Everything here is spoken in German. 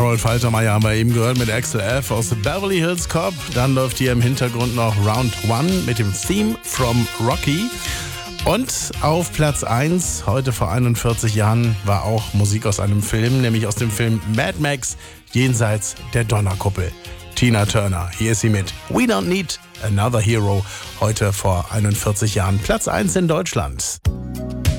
Harold Faltermeyer haben wir eben gehört mit Axel F. aus Beverly Hills Cop. Dann läuft hier im Hintergrund noch Round 1 mit dem Theme from Rocky. Und auf Platz 1, heute vor 41 Jahren, war auch Musik aus einem Film, nämlich aus dem Film Mad Max, Jenseits der Donnerkuppel. Tina Turner, hier ist sie mit We Don't Need Another Hero, heute vor 41 Jahren Platz 1 in Deutschland.